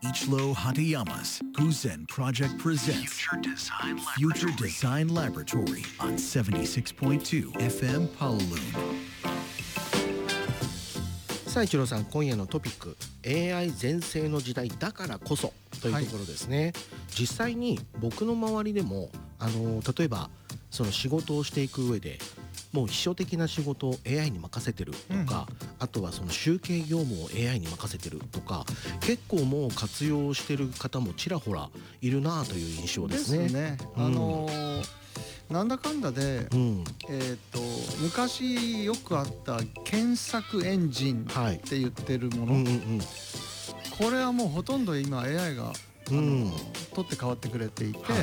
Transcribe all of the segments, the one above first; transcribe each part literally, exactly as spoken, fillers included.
Ichiro Hatayama's Guzen Project presents Future Design Laboratory, Future Design Laboratory on seventy-six point two エフエム Kowloon。 さあ一郎さん、今夜のトピック エーアイ 全盛の時代だからこそというところですね、はい、実際に僕の周りでもあの例えばその仕事をしていく上でもう秘書的な仕事を エーアイ に任せてるとか、うん、あとはその集計業務を エーアイ に任せてるとか、結構もう活用してる方もちらほらいるなという印象ですね。 ですね、うん、あのー、なんだかんだで、うん、えー、と昔よくあった検索エンジンって言ってるもの、はい、うんうんうん、これはもうほとんど今 エーアイ が、あのーうん、取って変わってくれていて、はい、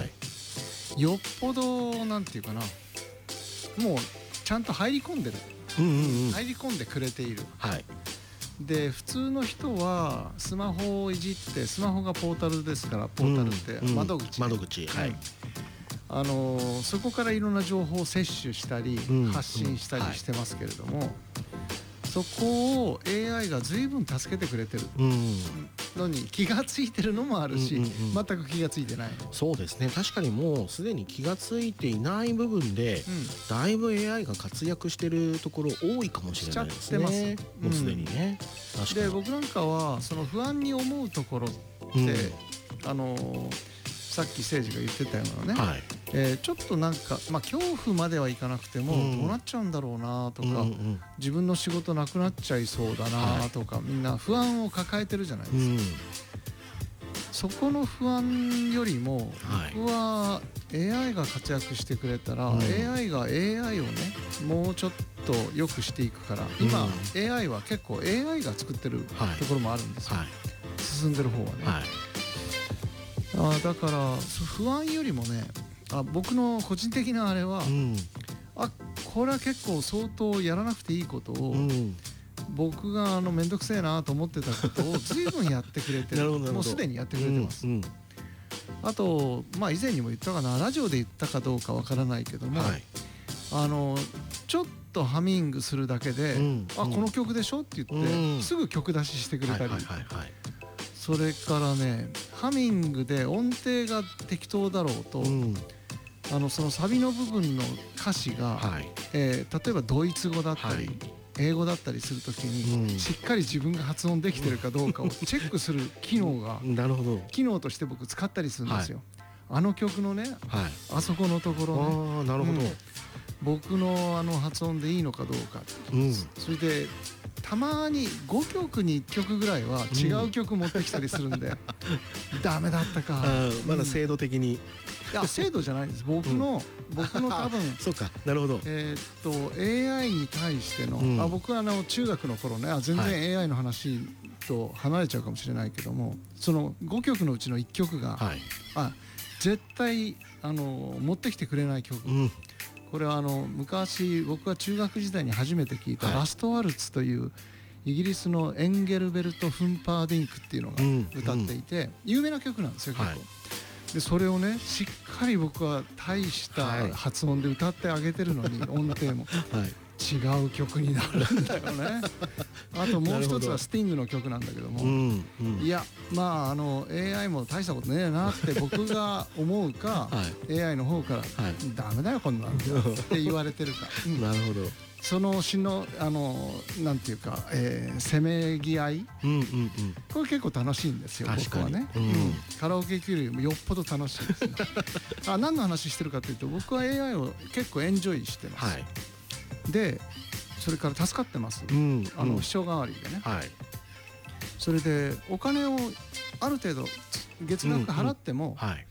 よっぽどなんていうかな、もうちゃんと入り込んでる、うんうんうん、入り込んでくれている、はい、で普通の人はスマホをいじって、スマホがポータルですから、ポータルって窓口、 うんうん、窓口、はい、 あのー、そこからいろんな情報を摂取したり、うん、発信したりしてますけれども、はい、そこを エーアイ が随分助けてくれてるのに気がついてるのもあるし、うんうんうん、全く気がついてない。 そうですね、確かにもうすでに気がついていない部分で、うん、だいぶ エーアイ が活躍してるところ多いかもしれないですね。しちゃってます、もうすでにね、うん、確かに。 で僕なんかはその不安に思うところって、うん、あのー、さっき誠司が言ってたようなね、はい、えー、ちょっとなんか、まあ、恐怖まではいかなくても、うん、どうなっちゃうんだろうなとか、うんうん、自分の仕事なくなっちゃいそうだなとか、はい、みんな不安を抱えてるじゃないですか、うん、そこの不安よりも、はい、僕は エーアイ が活躍してくれたら、うん、エーアイ が エーアイ をねもうちょっと良くしていくから、今、うん、エーアイ は結構 エーアイ が作ってるところもあるんですよ、はい、進んでる方はね、はい、あだから不安よりもね、あ僕の個人的なあれは、うん、あこれは結構相当やらなくていいことを、うん、僕があの面倒くせえなと思ってたことを随分やってくれてるもうすでにやってくれてます、うんうん、あと、まあ、以前にも言ったかな、ラジオで言ったかどうかわからないけども、はい、あのちょっとハミングするだけで、うん、あこの曲でしょって言って、うん、すぐ曲出ししてくれたり、はいはいはいはい、それからね、ハミングで音程が適当だろうと、うん、あのそのサビの部分の歌詞が、はい、えー、例えばドイツ語だったり、はい、英語だったりするときに、うん、しっかり自分が発音できてるかどうかをチェックする機能がなるほど、 機能として僕使ったりするんですよ、はい、あの曲のね、はい、あそこのところね、 あなるほど、うん、 僕のあの発音でいいのかどうか、うん、それでたまにごきょくにいっきょくぐらいは違う曲持ってきたりするんで、うん、ダメだったか、 あまだ制度的に、うん、いや制度じゃないです、僕の、うん、僕の多分そうか、なるほど、 えー、っと エーアイ に対しての、うん、あ僕はあの中学の頃ね、あ全然 エーアイ の話と離れちゃうかもしれないけども、そのごきょくのうちのいっきょくが、はい、あ絶対あの持ってきてくれない曲、うん、これはあの昔僕が中学時代に初めて聞いたラストワルツというイギリスのエンゲルベルト・フンパーディンクっていうのが歌っていて、有名な曲なんですよ結構、はい、でそれをねしっかり僕は大した発音で歌ってあげてるのに、はい、音程も、はい、違う曲になるんだよねあともう一つはスティングの曲なんだけども、うんうん、いやまああの エーアイ も大したことねえなって僕が思うか、はい、エーアイ の方から、はい、ダメだよこんなんって言われてるか、うん、なるほど、その詩のあのなんていうか、えー、せめぎ合い、うんうんうん、これ結構楽しいんですよ僕はね、うんうん、カラオケ行くよりもよっぽど楽しいですねあ何の話してるかというと、僕は エーアイ を結構エンジョイしてます、はい、でそれから助かってます、うんうん、あの秘書代わりでね、はい、それでお金をある程度月額払っても、うんうんはい、